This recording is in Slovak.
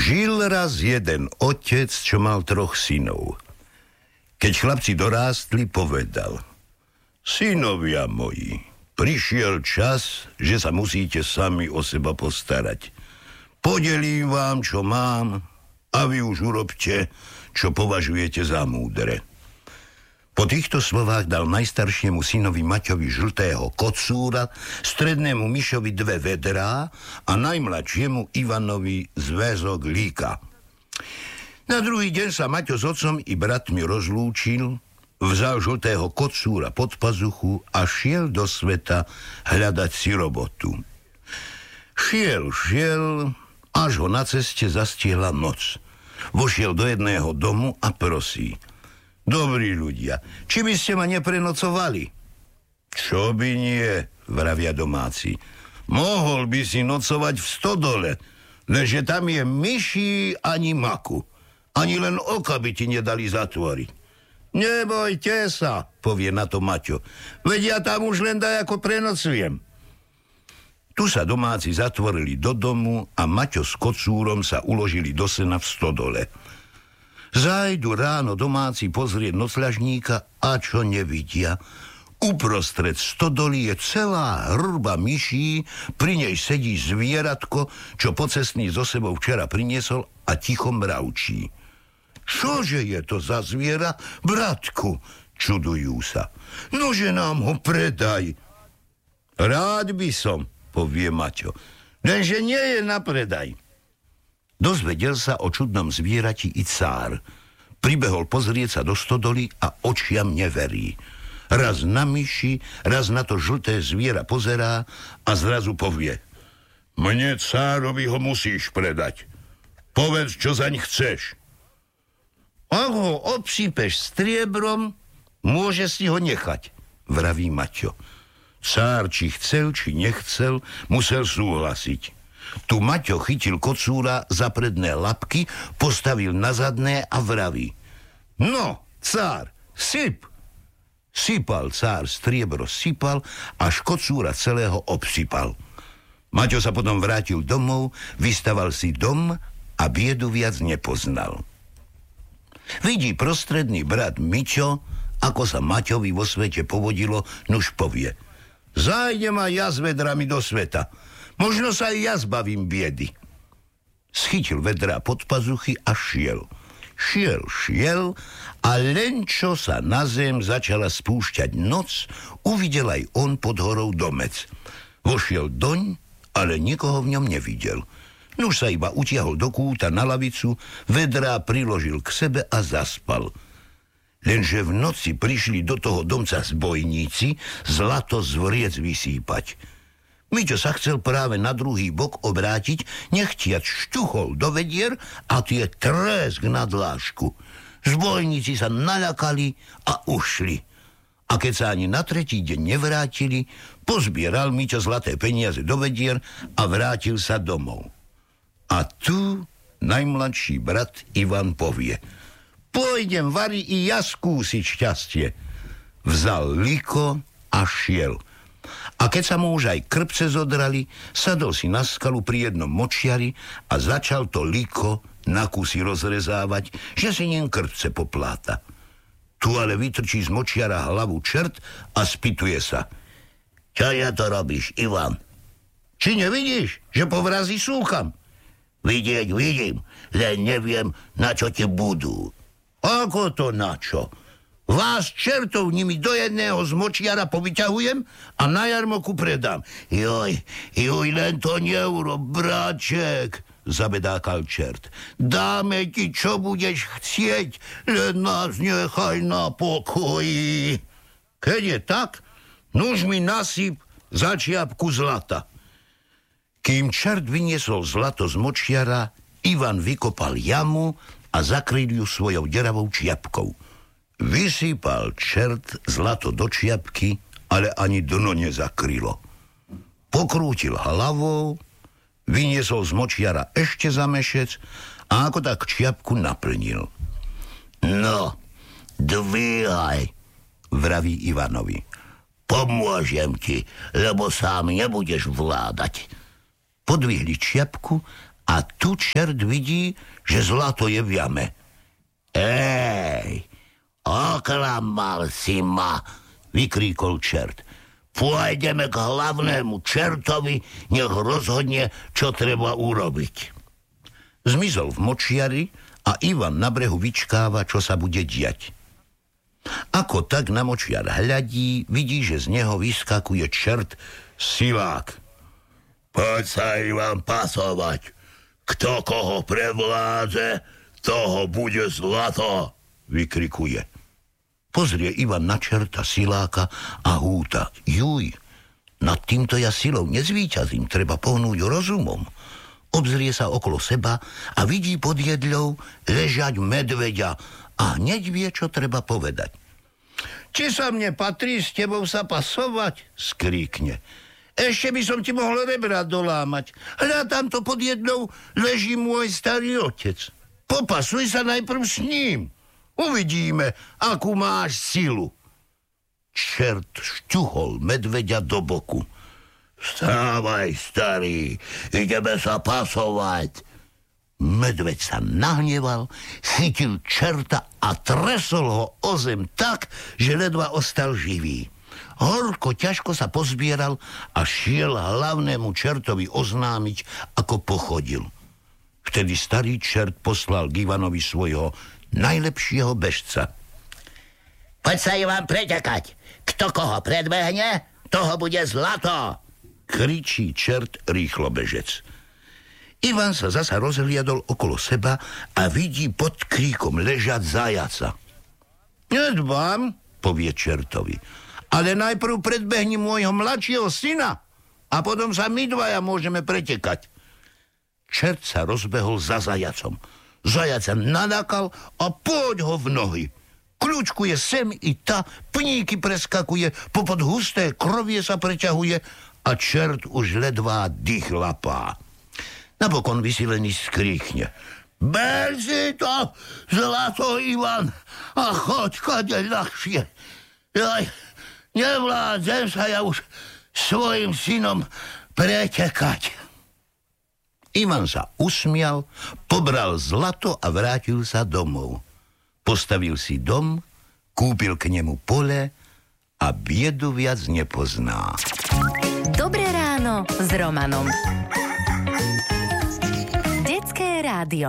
Žil raz jeden otec, čo mal 3 synov. Keď chlapci dorástli, povedal: synovia moji, prišiel čas, že sa musíte sami o seba postarať. Podelím vám, čo mám, a vy už urobte, čo považujete za múdre. Po týchto slovách dal najstaršiemu synovi Maťovi žltého kocúra, strednému Mišovi 2 vedrá a najmladšiemu Ivanovi zväzok líka. Na druhý deň sa Maťo s otcom i bratmi rozlúčil, vzal žltého kocúra pod pazuchu a šiel do sveta hľadať si robotu. Šiel, až ho na ceste zastiehla noc. Vošiel do jedného domu a prosí: dobrí ľudia, či by ste ma neprenocovali? Čo by nie, vravia domáci. Mohol by si nocovať v stodole, lenže tam je myší ani maku. Ani len oka by ti nedali zatvoriť. Nebojte sa, povie na to Maťo. Veď ja tam už len dajako prenocujem. Tu sa domáci zatvorili do domu a Maťo s kocúrom sa uložili do sena v stodole. Zájdu ráno domáci pozrieť nocľažníka a čo nevidia? Uprostred stodoly je celá hrba myší, pri nej sedí zvieratko, čo pocestný zo sebou včera priniesol a ticho mravčí. Čože je to za zviera, bratku? Čudujú sa. Nože nám ho predaj. Rád by som, povie Maťo, lenže nie je na predaj. Dozvedel sa o čudnom zvierati i cár. Pribehol pozrieť sa do stodoly a očiam neverí. Raz na myši, raz na to žlté zviera pozerá a zrazu povie: mne, cárovi, ho musíš predať. Povedz, čo zaň chceš. Ak ho obsýpeš striebrom, môže si ho nechať, vraví Maťo. Cár, či chcel, či nechcel, musel súhlasiť. Tu Maťo chytil kocúra za predné labky, postavil na zadné a vraví: no, cár, syp. Sypal cár, striebro sypal, až kocúra celého obsypal. Maťo sa potom vrátil domov, vystaval si dom a biedu viac nepoznal. Vidí prostredný brat Miťo, ako sa Maťovi vo svete povodilo, nuž povie: zájdem aj ja s vedrami do sveta. Možno sa aj ja zbavím biedy. Schytil vedrá pod pazuchy a šiel. Šiel a len čo sa na zem začala spúšťať noc, uvidel aj on pod horou domec. Vošiel doň, ale nikoho v ňom nevidel. Nuž sa iba utiahol do kúta na lavicu, vedrá priložil k sebe a zaspal. Lenže v noci prišli do toho domca zbojníci zlato z vriec vysýpať. Miťo sa chcel práve na druhý bok obrátiť, nechtiac šťuchol do vedier a tie trésk na dlášku. Zbojníci sa naľakali a ušli. A keď sa ani na tretí deň nevrátili, pozbieral Miťo zlaté peniaze do vedier a vrátil sa domov. A tu najmladší brat Ivan povie: pôjdem vari i ja skúsiť šťastie. Vzal liko a šiel. A keď sa mu už aj krpce zodrali, sadol si na skalu pri jednom močiari a začal to liko na kusy rozrezávať, že si ním krpce popláta. Tu ale vytrčí z močiara hlavu čert a spýtuje sa: čo ja to robíš, Ivan? Či nevidíš, že po vrazi súcham? Vidieť vidím, len neviem, na čo ti budú. Ako to na čo? Vás čertov nimi do jedného z močiara povyťahujem a na jarmoku predám. Joj, len to neurob, bráček, zabedákal čert. Dáme ti, čo budeš chcieť, len nás nechaj na pokoji. Keď je tak, nuž mi nasyp za čiapku zlata. Kým čert vyniesol zlato z močiara, Ivan vykopal jamu a zakryl ju svojou deravou čiapkou. Vysypal čert zlato do čiapky, ale ani dno nezakrylo. Pokrútil hlavou, vyniesol z močiara ešte za mešec a ako tak čiapku naplnil. No, dvíhaj, vraví Ivanovi. Pomôžem ti, lebo sám nebudeš vládať. Podvihli čiapku A tu čert vidí, že zlato je v jame. Ej, oklamal si ma, vykríkol čert. Pôjdeme k hlavnému čertovi, nech rozhodne, čo treba urobiť. Zmizol v močiari a Ivan na brehu vyčkáva, čo sa bude diať. Ako tak na močiar hľadí, vidí, že z neho vyskakuje čert Silák. Poď sa, Ivan, pasovať. Kto koho prevládze, toho bude zlato, vykrikuje. Pozrie Ivan na čerta Siláka a húta. Juj, nad týmto ja silou nezvíťazím, treba pohnúť rozumom. Obzrie sa okolo seba a vidí pod jedľou ležať medveďa a hneď vie, čo treba povedať. Či sa mne patrí s tebou sa pasovať? Skríkne. Ešte by som ti mohol rebra dolámať. Hľa, tamto pod jedľou leží môj starý otec. Popasuj sa najprv s ním. Uvidíme, akú máš silu. Čert šťuhol medveďa do boku. Vstávaj, starý, ideme sa pasovať. Medveď sa nahneval, chytil čerta a tresol ho o zem tak, že ledva ostal živý. Horko ťažko sa pozbieral a šiel hlavnému čertovi oznámiť, ako pochodil. Vtedy starý čert poslal k Ivanovi svojho najlepšieho bežca. Poď sa, Ivan, pretekať. Kto koho predbehne, toho bude zlato, kričí čert rýchlobežec. Ivan sa zasa rozhliadol okolo seba a vidí pod kríkom ležať zajaca. Nedbám, povie čertovi, ale najprv predbehni môjho mladšieho syna a potom sa my dvaja môžeme pretekať. Čert sa rozbehol za zajacom. Zajac sa nadakal a poď ho v nohy. Kľúčkuje sem i ta, pníky preskakuje, popod husté krovie sa preťahuje a čert už ledvá dých lapá. Napokon vysilený skríkne. Ber si to, zlato, Ivan, a choď kade ľahšie. Jaj, nevládzem sa ja už svojim synom pretekať. Ivan sa usmial, pobral zlato a vrátil sa domov. Postavil si dom, kúpil k nemu pole a biedu viac nepozná. Dobré ráno s Romanom. Detské rádio.